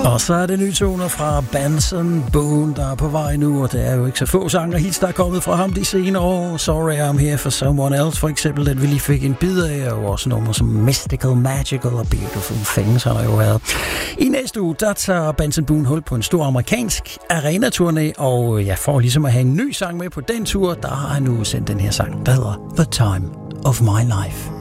Og så er det nye toner fra Benson Boone, der er på vej nu, og det er jo ikke så få sanger hits, der er kommet fra ham de senere år. Sorry, I'm Here for Someone Else, for eksempel, den vi lige fik en bid af, og også nummer som Mystical, Magical og Beautiful Things har der jo været. I næste uge, der tager Benson Boone hul på en stor amerikansk arena-turné, og jeg får ligesom at have en ny sang med på den tur, der har han nu sendt den her sang, der hedder The Time of My Life.